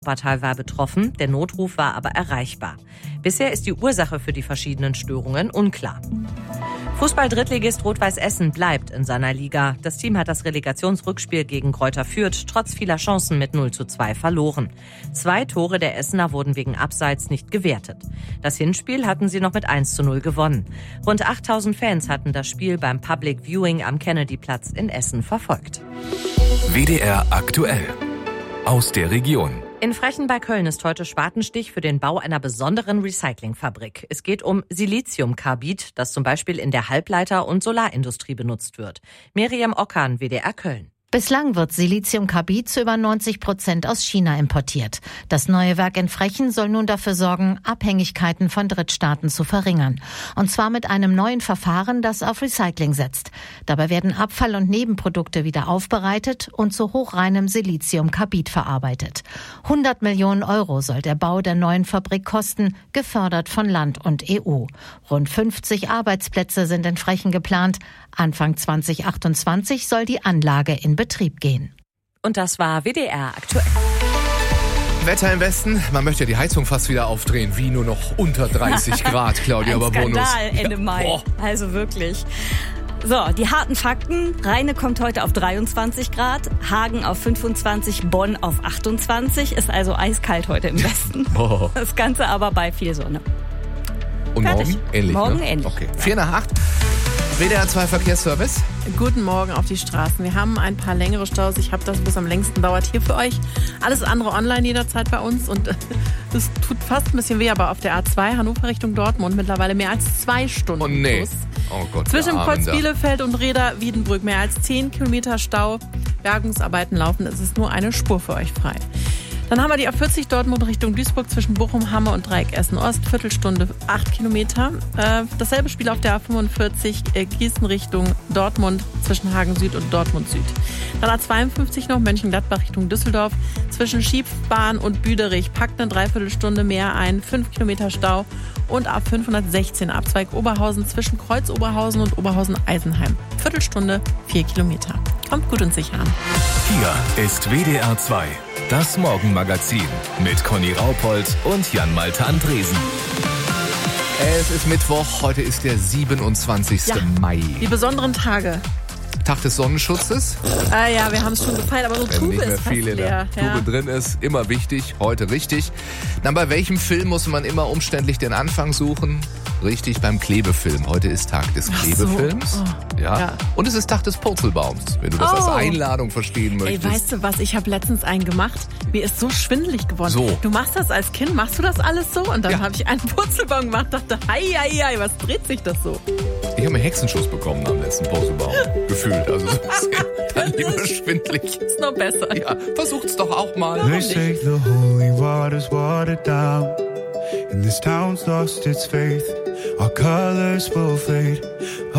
Wuppertal war betroffen, der Notruf war aber erreichbar. Bisher ist die Ursache für die verschiedenen Störungen unklar. Fußball-Drittligist Rot-Weiß Essen bleibt in seiner Liga. Das Team hat das Relegationsrückspiel gegen Greuther Fürth trotz vieler Chancen mit 0:2 verloren. 2 Tore der Essener wurden wegen Abseits nicht gewertet. Das Hinspiel hatten sie noch mit 1:0 gewonnen. Rund 8000 Fans hatten das Spiel beim Public Viewing am Kennedyplatz in Essen verfolgt. WDR aktuell. Aus der Region. In Frechen bei Köln ist heute Spatenstich für den Bau einer besonderen Recyclingfabrik. Es geht um Siliziumkarbid, das zum Beispiel in der Halbleiter- und Solarindustrie benutzt wird. Miriam Ockan, WDR Köln. Bislang wird Siliziumkarbid zu über 90% aus China importiert. Das neue Werk in Frechen soll nun dafür sorgen, Abhängigkeiten von Drittstaaten zu verringern. Und zwar mit einem neuen Verfahren, das auf Recycling setzt. Dabei werden Abfall- und Nebenprodukte wieder aufbereitet und zu hochreinem Siliziumkarbid verarbeitet. 100 Millionen Euro soll der Bau der neuen Fabrik kosten, gefördert von Land und EU. Rund 50 Arbeitsplätze sind in Frechen geplant. Anfang 2028 soll die Anlage in Betrieb gehen. Und das war WDR aktuell. Wetter im Westen, man möchte ja die Heizung fast wieder aufdrehen, wie nur noch unter 30 Grad, Claudia Skandal Bonus. Ende Mai, also wirklich. So, die harten Fakten. Rheine kommt heute auf 23 Grad, Hagen auf 25, Bonn auf 28. Ist also eiskalt heute im Westen. Das Ganze aber bei viel Sonne. Und Fertig. morgen ähnlich, Morgen ne? ähnlich. Okay. 7:45. WDR 2 Verkehrsservice. Guten Morgen auf die Straßen. Wir haben ein paar längere Staus. Ich habe das, bis am längsten dauert, hier für euch. Alles andere online jederzeit bei uns. Und es tut fast ein bisschen weh, aber auf der A2 Hannover Richtung Dortmund mittlerweile mehr als 2 Stunden. Oh nee. Plus. Oh Gott. Zwischen der Arme Kreuz da. Bielefeld und Reda-Wiedenbrück mehr als 10 Kilometer Stau. Bergungsarbeiten laufen. Es ist nur eine Spur für euch frei. Dann haben wir die A40 Dortmund Richtung Duisburg zwischen Bochum, Hamme und Dreieck Essen-Ost. Viertelstunde, 8 Kilometer. Dasselbe Spiel auf der A45 Gießen Richtung Dortmund zwischen Hagen Süd und Dortmund Süd. Dann A52 noch Mönchengladbach Richtung Düsseldorf. Zwischen Schiefbahn und Büderich packt eine Dreiviertelstunde mehr ein. 5 Kilometer Stau. Und A516 Abzweig Oberhausen zwischen Kreuz Oberhausen und Oberhausen-Eisenheim. Viertelstunde, 4 Kilometer. Kommt gut und sicher an. Hier ist WDR 2, das Morgenmagazin mit Conny Raupold und Jan-Malte Andresen. Es ist Mittwoch, heute ist der 27. Mai. Die besonderen Tage. Tag des Sonnenschutzes. Ja, wir haben es schon gefeiert, aber so Wenn Tube nicht mehr ist fast viel in leer. der Tube drin ist, immer wichtig, heute richtig. Dann bei welchem Film muss man immer umständlich den Anfang suchen? Richtig, beim Klebefilm. Heute ist Tag des Klebefilms. So. Oh. Ja. Und es ist Tag des Purzelbaums, wenn du das als Einladung verstehen möchtest. Ey, weißt du was? Ich habe letztens einen gemacht. Mir ist so schwindelig geworden. So. Du machst das als Kind, machst du das alles so? Und dann habe ich einen Purzelbaum gemacht, dachte, hei, was dreht sich das so? Ich habe einen Hexenschuss bekommen am letzten Purzelbaum. Gefühlt. Also so dann lieber schwindelig. Ist noch besser. Ja, versucht's doch auch mal. They say the holy water's watered down, and this town's lost its faith. Our colors will fade.